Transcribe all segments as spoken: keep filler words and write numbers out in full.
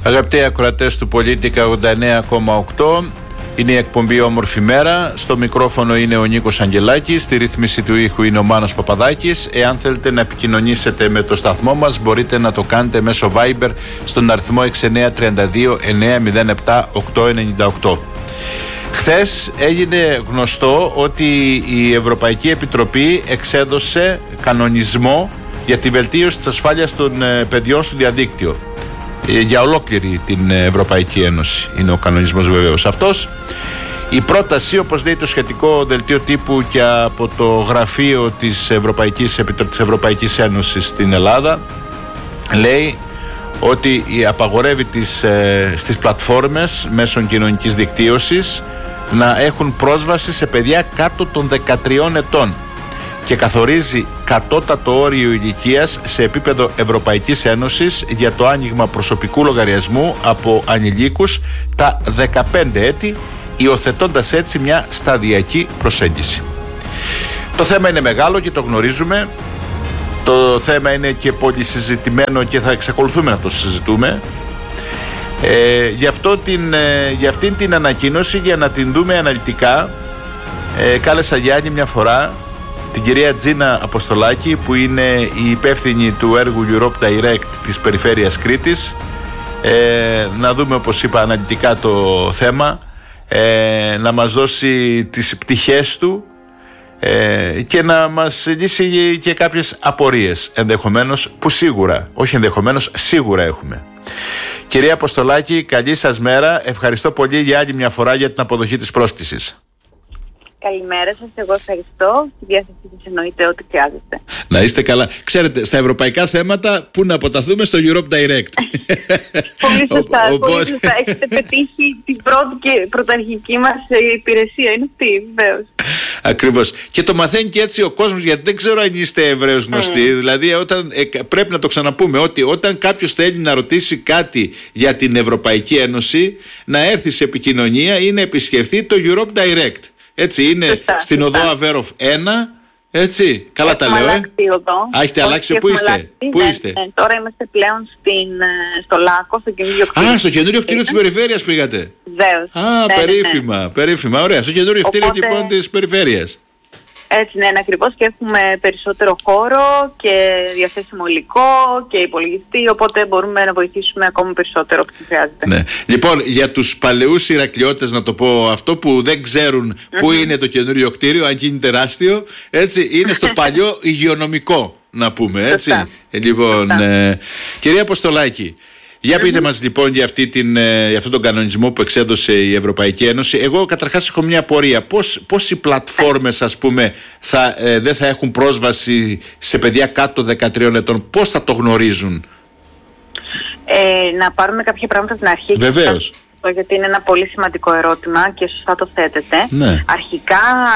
Αγαπητοί ακροατές του Πολίτικα ογδόντα εννέα κόμμα οκτώ, είναι η εκπομπή Όμορφη Μέρα. Στο μικρόφωνο είναι ο Νίκος Αγγελάκης, στη ρύθμιση του ήχου είναι ο Μάνος Παπαδάκης. Εάν θέλετε να επικοινωνήσετε με το σταθμό μας, μπορείτε να το κάνετε μέσω Viber στον αριθμό έξι εννέα τρία δύο εννέα μηδέν επτά οκτώ εννιά οκτώ. Χθες έγινε γνωστό ότι η Ευρωπαϊκή Επιτροπή εξέδωσε κανονισμό για τη βελτίωση της ασφάλειας των παιδιών στο διαδίκτυο. Για ολόκληρη την Ευρωπαϊκή Ένωση είναι ο κανονισμός βεβαίως αυτός. Η πρόταση, όπως λέει το σχετικό δελτίο τύπου και από το γραφείο της Ευρωπαϊκής, της Ευρωπαϊκής Ένωσης στην Ελλάδα, λέει ότι απαγορεύει τις, ε, στις πλατφόρμες μέσω κοινωνικής δικτύωσης να έχουν πρόσβαση σε παιδιά κάτω των δεκατριών ετών και καθορίζει κατώτατο όριο ηλικίας σε επίπεδο Ευρωπαϊκής Ένωσης για το άνοιγμα προσωπικού λογαριασμού από ανηλίκους τα δεκαπέντε έτη, υιοθετώντας έτσι μια σταδιακή προσέγγιση. Το θέμα είναι μεγάλο και το γνωρίζουμε. Το θέμα είναι και πολύ συζητημένο και θα εξακολουθούμε να το συζητούμε. Ε, γι' αυτό την, ε, για αυτήν την ανακοίνωση, για να την δούμε αναλυτικά, ε, κάλεσα για άλλη μια φορά την κυρία Τζίνα Αποστολάκη, που είναι η υπεύθυνη του έργου Europe Direct της Περιφέρειας Κρήτης, ε, να δούμε, όπως είπα, αναλυτικά το θέμα, ε, να μας δώσει τις πτυχές του ε, και να μας λύσει και κάποιες απορίες ενδεχομένως, που σίγουρα, όχι ενδεχομένως, σίγουρα έχουμε. Κυρία Αποστολάκη, καλή σας μέρα. Ευχαριστώ πολύ για άλλη μια φορά για την αποδοχή της πρόσκλησης. Καλημέρα σας, εγώ ευχαριστώ. Στη διάθεσή σας εννοείται ό,τι χρειάζεται. Να είστε καλά. Ξέρετε, στα ευρωπαϊκά θέματα που να αποταθούμε στο Europe Direct. Πολύ σωστά, ο, πολύ σωστά. Έχετε πετύχει την πρώτη και πρωταρχική μας υπηρεσία. Είναι αυτή, βεβαίως. Ακριβώς. Και το μαθαίνει και έτσι ο κόσμος, γιατί δεν ξέρω αν είστε Εβραίος γνωστοί. Mm. Δηλαδή, όταν, ε, πρέπει να το ξαναπούμε, ότι όταν κάποιος θέλει να ρωτήσει κάτι για την Ευρωπαϊκή Ένωση, να έρθει σε επικοινωνία ή να επισκεφθεί το Europe Direct. Έτσι είναι, σωστά, στην σωστά. Οδό Αβέροφ ένα, έτσι, καλά έχουμε τα λέω, ε. Α, έχετε αλλάξει, πού είστε, αλλάξει, πού ναι, είστε. Ναι, τώρα είμαστε πλέον στην, στο Λάκκο, στο καινούριο κτίριο. Α, στο καινούριο κτίριο της Περιφέρειας πήγατε. Βεβαίως. Α, ναι, περίφημα, ναι, ναι. περίφημα, ωραία, στο καινούριο κτίριο λοιπόν της Περιφέρειας. Έτσι, ναι, ακριβώς, και έχουμε περισσότερο χώρο και διαθέσιμο υλικό και υπολογιστή, οπότε μπορούμε να βοηθήσουμε ακόμα περισσότερο όπως χρειάζεται. Ναι. Λοιπόν, για τους παλαιούς Ηρακλειώτες, να το πω αυτό, που δεν ξέρουν mm-hmm. πού είναι το καινούριο κτίριο, αν και είναι τεράστιο, έτσι, είναι στο παλιό υγειονομικό, να πούμε, έτσι. Σωστά. Λοιπόν, ε, κυρία Αποστολάκη, για πείτε mm-hmm. μας λοιπόν για, αυτή την, για αυτόν τον κανονισμό που εξέδωσε η Ευρωπαϊκή Ένωση. Εγώ καταρχάς έχω μια απορία. Πώς, πώς οι πλατφόρμες, ας πούμε, θα, ε, δεν θα έχουν πρόσβαση σε παιδιά κάτω δεκατριών ετών? Πώς θα το γνωρίζουν? Ε, να πάρουμε κάποια πράγματα στην αρχή. Βεβαίως. Γιατί είναι ένα πολύ σημαντικό ερώτημα και σωστά το θέτετε. Ναι. Αρχικά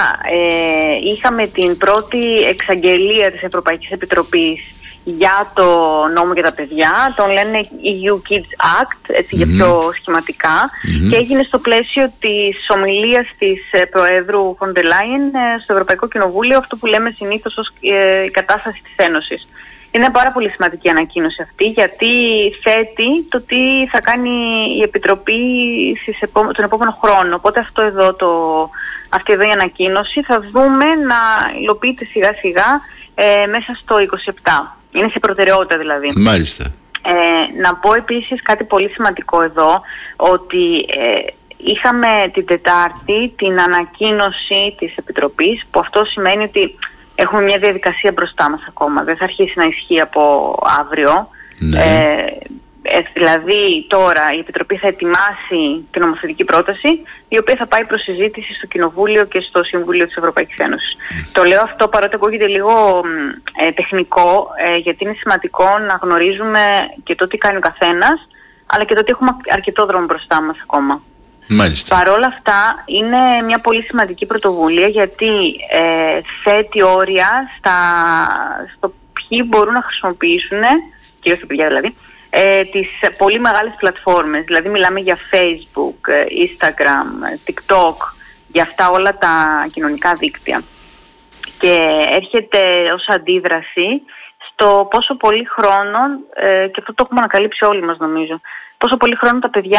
ε, είχαμε την πρώτη εξαγγελία της Ευρωπαϊκής Επιτροπής για το νόμο για τα παιδιά, τον λένε ι γιου Kids Act, έτσι mm-hmm. για πιο σχηματικά, mm-hmm. και έγινε στο πλαίσιο της ομιλίας της ε, Προέδρου Φον ντερ Λάιεν ε, στο Ευρωπαϊκό Κοινοβούλιο, αυτό που λέμε συνήθως ως ε, η κατάσταση της Ένωσης. Είναι πάρα πολύ σημαντική ανακοίνωση αυτή, γιατί θέτει το τι θα κάνει η Επιτροπή στις επό... τον επόμενο χρόνο. Οπότε αυτό εδώ το... αυτή εδώ η ανακοίνωση θα δούμε να υλοποιείται σιγά σιγά ε, μέσα στο είκοσι επτά. Είναι σε προτεραιότητα δηλαδή. Μάλιστα. Ε, να πω επίσης κάτι πολύ σημαντικό εδώ, ότι ε, είχαμε την Τετάρτη την ανακοίνωση της Επιτροπής, που αυτό σημαίνει ότι έχουμε μια διαδικασία μπροστά μας ακόμα. Δεν θα αρχίσει να ισχύει από αύριο. Ναι. Ε, ε, δηλαδή τώρα η Επιτροπή θα ετοιμάσει την νομοθετική πρόταση, η οποία θα πάει προς συζήτηση στο Κοινοβούλιο και στο Συμβούλιο της Ευρωπαϊκής Ένωσης. Mm. Το λέω αυτό παρότι ακούγεται λίγο ε, τεχνικό, ε, γιατί είναι σημαντικό να γνωρίζουμε και το τι κάνει ο καθένας, αλλά και το ότι έχουμε αρκετό δρόμο μπροστά μας ακόμα. Μάλιστα. Παρ' όλα αυτά είναι μια πολύ σημαντική πρωτοβουλία, γιατί ε, θέτει όρια στα, στο ποιοι μπορούν να χρησιμοποιήσουν, κυρίως τα παιδιά δηλαδή, ε, τις πολύ μεγάλες πλατφόρμες. Δηλαδή μιλάμε για Facebook, Instagram, TikTok, για αυτά όλα τα κοινωνικά δίκτυα. Και έρχεται ως αντίδραση στο πόσο πολύ χρόνο, ε, και αυτό το έχουμε ανακαλύψει όλοι μας νομίζω, πόσο πολύ χρόνο τα παιδιά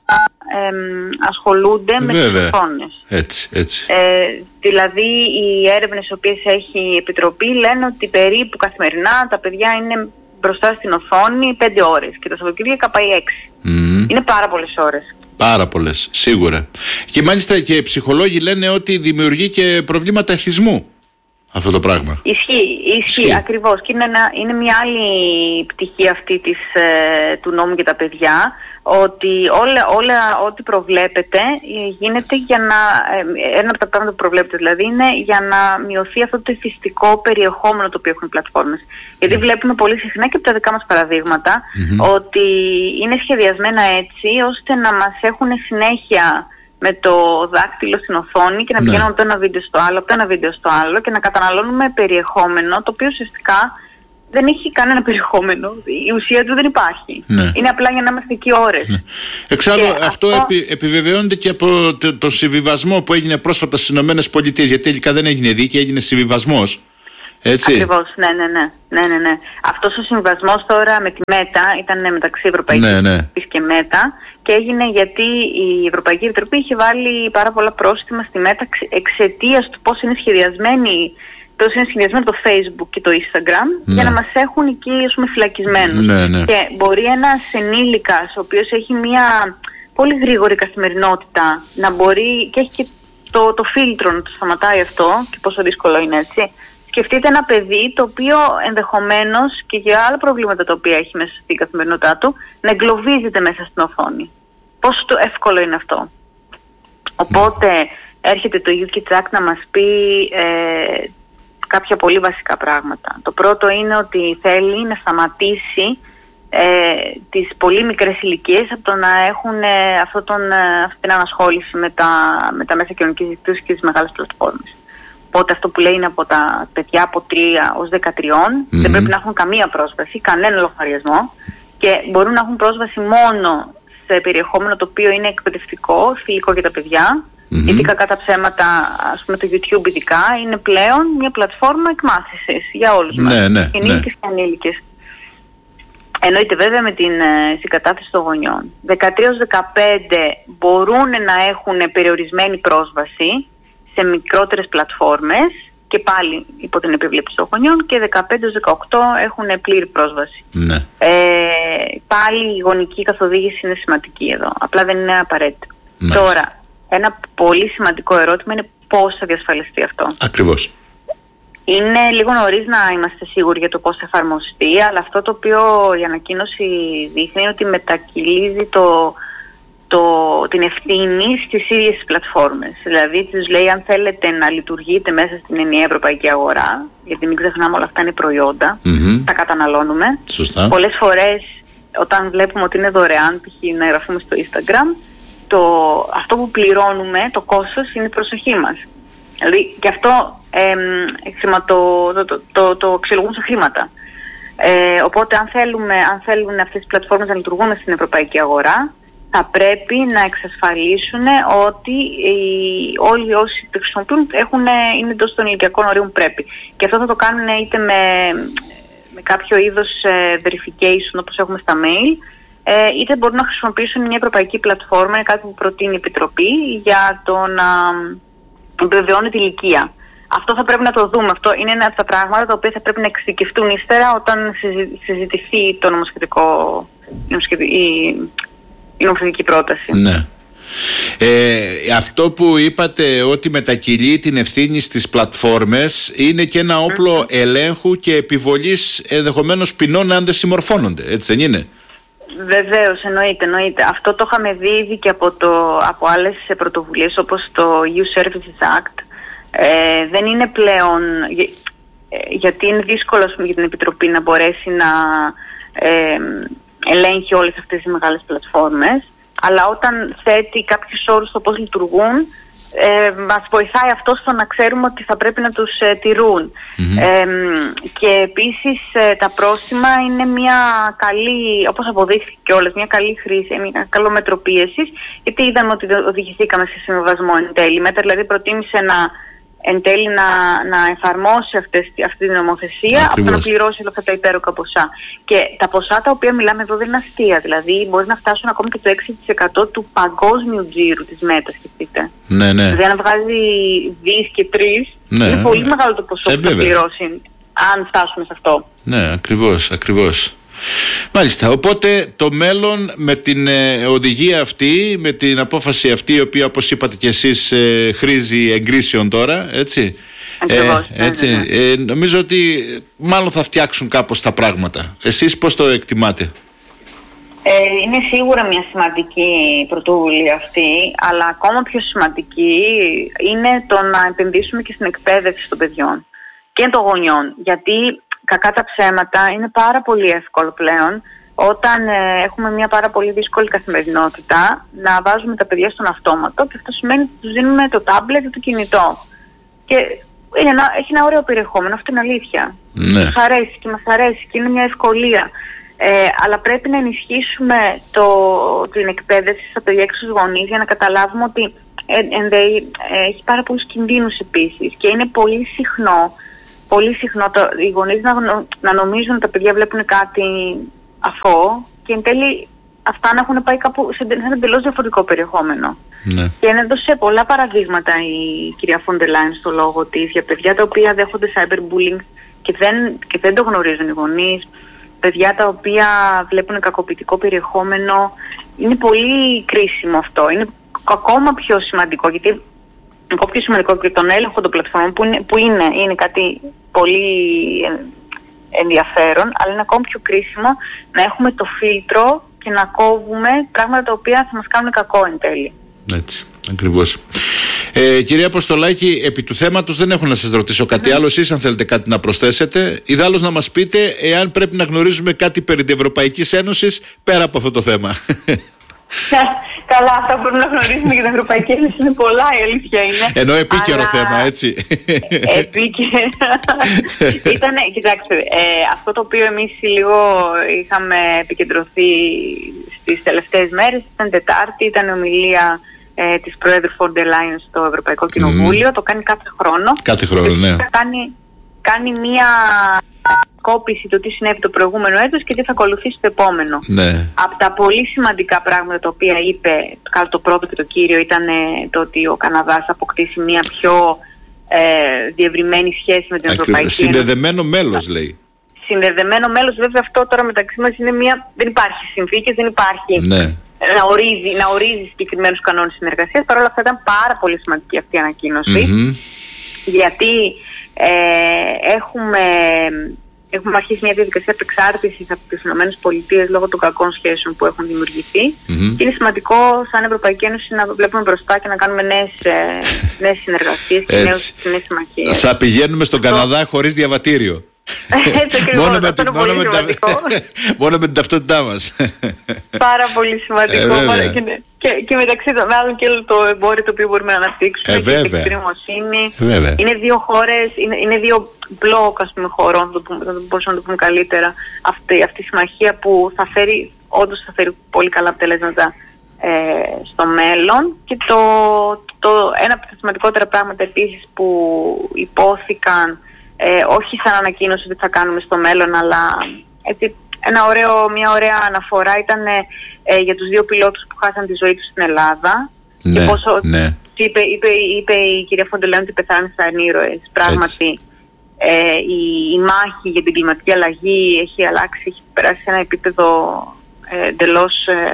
ε, ασχολούνται με τις οθόνες. Έτσι, έτσι. Ε, δηλαδή οι έρευνες οι οποίες έχει η Επιτροπή λένε ότι περίπου καθημερινά τα παιδιά είναι μπροστά στην οθόνη πέντε ώρες και τα Σαββατοκύριακα πάει έξι. Mm. Είναι πάρα πολλές ώρες. Πάρα πολλές, σίγουρα. Και μάλιστα και οι ψυχολόγοι λένε ότι δημιουργεί και προβλήματα εθισμού αυτό το πράγμα. Ισχύει, ισχύει, ισχύει. Ακριβώς. Και είναι, ένα, είναι μια άλλη πτυχή αυτή της, ε, του νόμου για τα παιδιά, ότι όλα, όλα ό,τι προβλέπεται γίνεται για να, ε, ένα από τα πράγματα που προβλέπεται δηλαδή είναι για να μειωθεί αυτό το εθιστικό περιεχόμενο το οποίο έχουν οι πλατφόρμες. Γιατί mm. βλέπουμε πολύ συχνά και από τα δικά μας παραδείγματα mm-hmm. ότι είναι σχεδιασμένα έτσι ώστε να μας έχουν συνέχεια με το δάκτυλο στην οθόνη και να πηγαίνουμε ναι. από το ένα βίντεο στο άλλο, από το ένα βίντεο στο άλλο και να καταναλώνουμε περιεχόμενο το οποίο ουσιαστικά δεν έχει κανένα περιεχόμενο. Η ουσία του δεν υπάρχει. Ναι. Είναι απλά για να είμαστε εκεί ώρες. Ναι. Εξάλλου αυτό, αυτό επι, επιβεβαιώνεται και από το, το συμβιβασμό που έγινε πρόσφατα στις Ηνωμένες Πολιτείες, γιατί τελικά δεν έγινε δίκη, έγινε συμβιβασμος. Έτσι. Ακριβώς, ναι, ναι, ναι, ναι, ναι, ναι. Αυτός ο συμβασμός τώρα με τη ΜΕΤΑ ήταν μεταξύ Ευρωπαϊκής ναι, ναι. και ΜΕΤΑ και έγινε γιατί η Ευρωπαϊκή Επιτροπή είχε βάλει πάρα πολλά πρόστιμα στη ΜΕΤΑ εξαιτίας του πώς είναι σχεδιασμένη, πώς είναι σχεδιασμένο το Facebook και το Instagram ναι. για να μας έχουν εκεί ας πούμε φυλακισμένους. Ναι, ναι. Και μπορεί ένας ενήλικας ο οποίος έχει μια πολύ γρήγορη καθημερινότητα να μπορεί και έχει και το, το φίλτρο να το σταματάει αυτό και πόσο δύσκολο είναι έτσι. Σκεφτείτε ένα παιδί το οποίο ενδεχομένως και για άλλα προβλήματα τα οποία έχει μέσα στην καθημερινότητά του να εγκλωβίζεται μέσα στην οθόνη. Πόσο το εύκολο είναι αυτό. Οπότε έρχεται το You Kids Act να μας πει ε, κάποια πολύ βασικά πράγματα. Το πρώτο είναι ότι θέλει να σταματήσει ε, τις πολύ μικρές ηλικίες από το να έχουν ε, αυτό τον, ε, αυτή την ανασχόληση με τα, με τα μέσα κοινωνικής δικτύωσης και τις μεγάλες πλατφόρμες. Οπότε αυτό που λέει είναι από τα παιδιά από τρία ως δεκατρία mm-hmm. δεν πρέπει να έχουν καμία πρόσβαση, κανένα λογαριασμό και μπορούν να έχουν πρόσβαση μόνο σε περιεχόμενο το οποίο είναι εκπαιδευτικό, φιλικό για τα παιδιά mm-hmm. γιατί κακά τα ψέματα, ας πούμε το YouTube ειδικά, είναι πλέον μια πλατφόρμα εκμάθησης για όλους μας, ναι, ναι, ενήλικες και ανήλικες. Εννοείται βέβαια με την ε, συγκατάθεση των γονιών. δεκατρία έως δεκαπέντε μπορούν να έχουν περιορισμένη πρόσβαση σε μικρότερες πλατφόρμες και πάλι υπό την επιβλέψη των γονιών και δεκαπέντε έως δεκαοκτώ έχουν πλήρη πρόσβαση. Ναι. Ε, πάλι η γονική καθοδήγηση είναι σημαντική εδώ, απλά δεν είναι απαραίτητο. Μάλιστα. Τώρα, ένα πολύ σημαντικό ερώτημα είναι πώς θα διασφαλιστεί αυτό. Ακριβώς. Είναι λίγο νωρίς να είμαστε σίγουροι για το πώς θα εφαρμοστεί, αλλά αυτό το οποίο η ανακοίνωση δείχνει είναι ότι μετακυλίζει το... Το, την ευθύνη στις ίδιες τις πλατφόρμες. Δηλαδή τους λέει αν θέλετε να λειτουργείτε μέσα στην ενιαία ευρωπαϊκή αγορά, γιατί μην ξεχνάμε όλα αυτά είναι προϊόντα, mm-hmm. τα καταναλώνουμε. Σωστά. Πολλές φορές όταν βλέπουμε ότι είναι δωρεάν, π.χ. να γραφούμε στο Instagram, το, αυτό που πληρώνουμε, το κόστος είναι η προσοχή μας. Δηλαδή και αυτό ε, χρηματο, το, το, το, το αξιολογούν σε χρήματα. Ε, οπότε αν θέλουμε, αν θέλουν αυτές τις πλατφόρμες να λειτουργούν στην ευρωπαϊκή αγορά, θα πρέπει να εξασφαλίσουν ότι οι, όλοι όσοι το χρησιμοποιούν έχουν, είναι εντός των ηλικιακών ορίων πρέπει. Και αυτό θα το κάνουν είτε με, με κάποιο είδος verification όπως έχουμε στα mail, είτε μπορούν να χρησιμοποιήσουν μια ευρωπαϊκή πλατφόρμα, είναι κάτι που προτείνει η Επιτροπή, για το να επιβεβαιώνει τη ηλικία. Αυτό θα πρέπει να το δούμε. Αυτό είναι ένα από τα πράγματα τα οποία θα πρέπει να εξειδικευτούν ύστερα όταν συζητηθεί το νομοσχετικό, η, η νομοθετική πρόταση. Ναι. Ε, αυτό που είπατε ότι μετακυλεί την ευθύνη στις πλατφόρμες είναι και ένα όπλο mm-hmm. ελέγχου και επιβολής ενδεχομένως ποινών αν δεν συμμορφώνονται, έτσι δεν είναι? Βεβαίως, εννοείται, εννοείται. Αυτό το είχαμε δει ήδη και από, το, από άλλες πρωτοβουλίες όπως το You Services Act. Ε, δεν είναι πλέον, ε, γιατί είναι δύσκολο πούμε, για την Επιτροπή να μπορέσει να ε, ελέγχει όλες αυτές τις μεγάλες πλατφόρμες, αλλά όταν θέτει κάποιους όρους στο πώς λειτουργούν, ε, μας βοηθάει αυτό στο να ξέρουμε ότι θα πρέπει να τους ε, τηρούν. Mm-hmm. Ε, και επίσης ε, τα πρόστιμα είναι μια καλή, όπως αποδείχθηκε όλες, μια καλή χρήση, μια καλό μέτρο πίεσης, γιατί είδαμε ότι οδηγηθήκαμε σε συμβιβασμό εν τέλει. Μέτρα δηλαδή προτίμησε να εν τέλει να, να εφαρμόσει αυτές, αυτή την νομοθεσία, από το να πληρώσει όλα αυτά τα υπέροκα ποσά. Και τα ποσά τα οποία μιλάμε εδώ δεν είναι αστεία, δηλαδή μπορεί να φτάσουν ακόμη και το έξι τοις εκατό του παγκόσμιου τζίρου της Μέτα, σκεφτείτε. Ναι, ναι. Δηλαδή αν βγάζει δύο και τρεις, ναι, είναι πολύ μεγάλο το ποσό ε, που θα πληρώσει, αν φτάσουμε σε αυτό. Ναι, ακριβώς, ακριβώς. Μάλιστα, οπότε το μέλλον με την ε, οδηγία αυτή, με την απόφαση αυτή, η οποία όπως είπατε και εσείς ε, χρήζει εγκρίσεων τώρα, έτσι, Ακριβώς, ε, έτσι ναι, ναι. Ε, νομίζω ότι μάλλον θα φτιάξουν κάπως τα πράγματα. Εσείς πώς το εκτιμάτε? Ε, είναι σίγουρα μια σημαντική πρωτοβουλία αυτή, αλλά ακόμα πιο σημαντική είναι το να επενδύσουμε και στην εκπαίδευση των παιδιών και των γονιών, γιατί κακά τα ψέματα είναι πάρα πολύ εύκολο πλέον όταν ε, έχουμε μια πάρα πολύ δύσκολη καθημερινότητα να βάζουμε τα παιδιά στον αυτόματο, και αυτό σημαίνει ότι τους δίνουμε το τάμπλετ ή το κινητό. Και είναι ένα, έχει ένα ωραίο περιεχόμενο, αυτό είναι αλήθεια. Ναι. Μας αρέσει και μας αρέσει και είναι μια ευκολία. Ε, αλλά πρέπει να ενισχύσουμε το, την εκπαίδευση στα παιδιά και στους γονείς για να καταλάβουμε ότι ε, ε, ε, ε, έχει πάρα πολλούς κινδύνους επίσης, και είναι πολύ συχνό Πολύ συχνό το, οι γονείς να, να νομίζουν ότι τα παιδιά βλέπουν κάτι αφό και εν τέλει αυτά να έχουν πάει κάπου σε ένα εντελώς διαφορετικό περιεχόμενο. Ναι. Και έδωσε πολλά παραδείγματα η κυρία Φόντερ Λάιεν στο λόγο της για παιδιά τα οποία δέχονται cyberbullying και δεν, και δεν το γνωρίζουν οι γονείς, παιδιά τα οποία βλέπουν κακοποιητικό περιεχόμενο. Είναι πολύ κρίσιμο αυτό. Είναι ακόμα πιο σημαντικό, γιατί ακόμα πιο σημαντικό και τον έλεγχο των πλατφόρμων που είναι, που είναι, είναι κάτι πολύ ενδιαφέρον, αλλά είναι ακόμη πιο κρίσιμο να έχουμε το φίλτρο και να κόβουμε πράγματα τα οποία θα μας κάνουν κακό εν τέλει. Έτσι, ακριβώς. Ε, κυρία Αποστολάκη, επί του θέματος δεν έχω να σας ρωτήσω κάτι mm. άλλο. Εσείς αν θέλετε κάτι να προσθέσετε, ιδάλλως να μας πείτε εάν πρέπει να γνωρίζουμε κάτι περί της Ευρωπαϊκής Ένωσης πέρα από αυτό το θέμα. Καλά, αυτά που μπορούμε να γνωρίζουμε για την Ευρωπαϊκή Ένωση είναι πολλά, η αλήθεια είναι. Ενώ επίκαιρο αλλά... θέμα, έτσι. Επίκαιρο. Ήτανε, κοιτάξτε, ε, αυτό το οποίο εμείς λίγο είχαμε επικεντρωθεί στις τελευταίες μέρες ήταν Τετάρτη, ήταν ομιλία ε, της Προέδρου Φόντερ Λάιεν στο Ευρωπαϊκό Κοινοβούλιο. Mm. Το κάνει κάθε χρόνο. Κάθε χρόνο, ναι. Κάνει, κάνει μία κόπηση το τι συνέβη το προηγούμενο έτος και τι θα ακολουθήσει το επόμενο. Ναι. Από τα πολύ σημαντικά πράγματα τα οποία είπε, το πρώτο και το κύριο, ήταν το ότι ο Καναδάς θα αποκτήσει μια πιο ε, διευρυμένη σχέση με την Ευρωπαϊκή Ένωση. Συνδεδεμένο μέλος, λέει. Συνδεδεμένο μέλος, βέβαια αυτό τώρα μεταξύ μας είναι μια... δεν υπάρχει συνθήκες, δεν υπάρχει ναι. να ορίζει, να ορίζει συγκεκριμένους κανόνες συνεργασίας. Παρ' όλα αυτά ήταν πάρα πολύ σημαντική αυτή η ανακοίνωση. Mm-hmm. Γιατί ε, έχουμε... Έχουμε αρχίσει μια διαδικασία απεξάρτησης από τις ΗΠΑ λόγω των κακών σχέσεων που έχουν δημιουργηθεί. Mm-hmm. Και είναι σημαντικό σαν Ευρωπαϊκή Ένωση να βλέπουμε μπροστά και να κάνουμε νέες, νέες συνεργασίες και νέες συμμαχίες. Θα πηγαίνουμε στον Καναδά χωρίς διαβατήριο. Έτσι ακριβώς, μόνο, με αυτό είναι μόνο, πολύ με σημαντικό. τα... μόνο με την ταυτότητά μας. Πάρα πολύ σημαντικό. Ε, και, και, και μεταξύ των άλλων και όλο το εμπόριο το οποίο μπορούμε να αναπτύξουμε ε, και την κτηνομοσύνη. Ε, είναι δύο χώρες, είναι, είναι δύο μπλοκ, ας πούμε, χωρών, θα το μπορούσαμε να το πούμε καλύτερα, αυτή, αυτή η συμμαχία που θα φέρει, όντως θα φέρει πολύ καλά αποτελέσματα ε, στο μέλλον. Και το, το, ένα από τα σημαντικότερα πράγματα επίσης που υπόθηκαν, Ε, όχι σαν ανακοίνωση ότι θα κάνουμε στο μέλλον, αλλά έτσι, ένα ωραίο, μια ωραία αναφορά ήταν ε, για τους δύο πιλότους που χάσαν τη ζωή τους στην Ελλάδα. Ναι, και πόσο ναι. είπε, είπε, είπε η κυρία Φόντερ Λάιεν ότι πεθάνησαν ήρωες. Πράγματι, ε, η, η μάχη για την κλιματική αλλαγή έχει αλλάξει, έχει περάσει σε ένα επίπεδο ε, εντελώς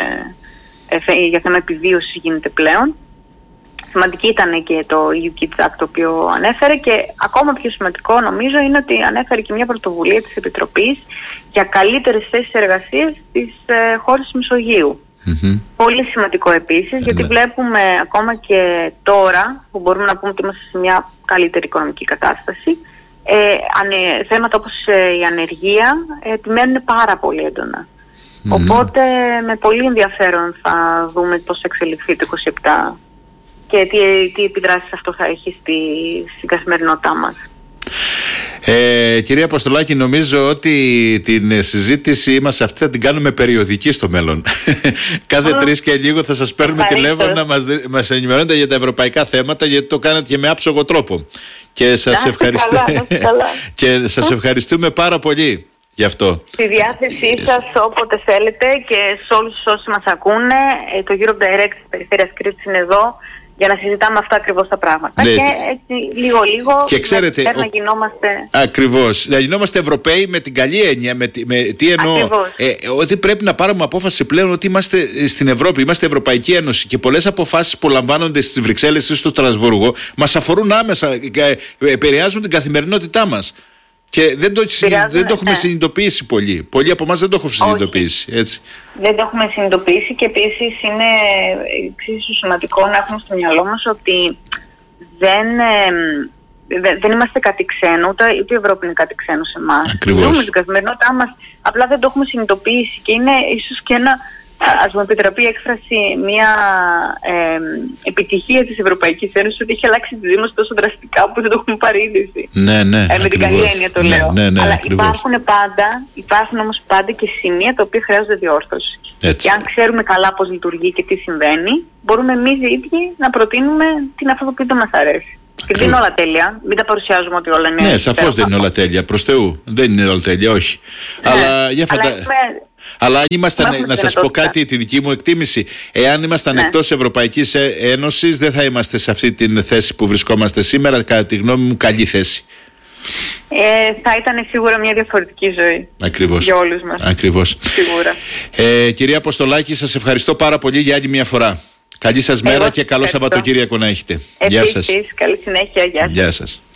ε, ε, για θέμα επιβίωσης γίνεται πλέον. Σημαντική ήταν και το ι γιου Kids Act το οποίο ανέφερε, και ακόμα πιο σημαντικό νομίζω είναι ότι ανέφερε και μια πρωτοβουλία της Επιτροπής για καλύτερες θέσεις εργασίας στις ε, χώρες της Μεσογείου. Mm-hmm. Πολύ σημαντικό επίσης, γιατί yeah. βλέπουμε ακόμα και τώρα που μπορούμε να πούμε ότι είμαστε σε μια καλύτερη οικονομική κατάσταση, ε, ανε, θέματα όπως ε, η ανεργία ε, επιμένουν πάρα πολύ έντονα. Mm-hmm. Οπότε με πολύ ενδιαφέρον θα δούμε πώς θα εξελιχθεί το είκοσι επτά και τι, τι επιδράσεις αυτό θα έχει στη, στην καθημερινότητά μας. Ε, κυρία Αποστολάκη, νομίζω ότι την συζήτησή μας αυτή θα την κάνουμε περιοδική στο μέλλον. Κάθε mm. τρεις και λίγο θα σας παίρνουμε τηλέφωνο να μας, μας ενημερώνετε για τα ευρωπαϊκά θέματα, γιατί το κάνετε και με άψογο τρόπο. Και σας, ευχαριστώ... και σας ευχαριστούμε πάρα πολύ γι' αυτό. Στη διάθεσή σας όποτε θέλετε, και σε όλους όσοι μας ακούνε. Το Europe Direct της Περιφέρειας Κρήτης είναι εδώ για να συζητάμε αυτά ακριβώς τα πράγματα. Ναι. Και έτσι λίγο-λίγο και ξέρετε, να, να γινόμαστε... Ακριβώς. Να γινόμαστε Ευρωπαίοι με την καλή έννοια. Με, με, τι εννοώ. Ε, ότι πρέπει να πάρουμε απόφαση πλέον ότι είμαστε στην Ευρώπη, είμαστε Ευρωπαϊκή Ένωση, και πολλές αποφάσεις που λαμβάνονται στις Βρυξέλλες ή στο Στρασβούργο μας αφορούν άμεσα, επηρεάζουν την καθημερινότητά μας. Και δεν το, δεν το έχουμε ναι. συνειδητοποιήσει πολύ. Πολλοί από εμάς δεν το έχουμε συνειδητοποιήσει. Έτσι. Δεν το έχουμε συνειδητοποιήσει, και επίσης είναι εξίσου σημαντικό να έχουμε στο μυαλό μας ότι δεν, ε, δεν είμαστε κάτι ξένο, ούτε, ούτε η Ευρώπη είναι κάτι ξένο σε εμάς. Ακριβώς. Ζούμε την καθημερινότητά μας, απλά δεν το έχουμε συνειδητοποιήσει, και είναι ίσως και ένα, ας μου επιτραπεί η έκφραση, μια ε, επιτυχία της Ευρωπαϊκής Ένωσης, ότι έχει αλλάξει τη ζωή μας τόσο δραστικά που δεν το έχουμε πάρει είδηση. Ναι, ναι, ε, με την καλή έννοια το ναι, λέω. Ναι, ναι, Αλλά ακριβώς. υπάρχουν πάντα, υπάρχουν όμως πάντα και σημεία τα οποία χρειάζονται διόρθωση. Έτσι. Και αν ξέρουμε καλά πώς λειτουργεί και τι συμβαίνει, μπορούμε εμείς οι ίδιοι να προτείνουμε την αυτό που δεν μας αρέσει. Και δεν είναι όλα τέλεια. Μην τα παρουσιάζουμε ότι όλα είναι. Ναι, σαφώς δεν είναι όλα τέλεια. Προς Θεού. Δεν είναι όλα τέλεια, όχι. Ναι. Αλλά για φαντα... Αλλά, είμαι... Αλλά αν ήμασταν, να σας πω κάτι, τη δική μου εκτίμηση, εάν ήμασταν ναι. εκτός Ευρωπαϊκής Ένωσης, δεν θα είμαστε σε αυτή τη θέση που βρισκόμαστε σήμερα. Κατά τη γνώμη μου, καλή θέση. Ε, θα ήταν σίγουρα μια διαφορετική ζωή. Ακριβώς. Για όλους μας. Ακριβώς. Σίγουρα. Ε, κυρία Αποστολάκη, σας ευχαριστώ πάρα πολύ για άλλη μια φορά. Καλή σας μέρα. Εγώ και καλό Σαββατοκύριακο να έχετε. Επίσης, γεια σας. Καλή συνέχεια. Γεια σας. Γεια σας.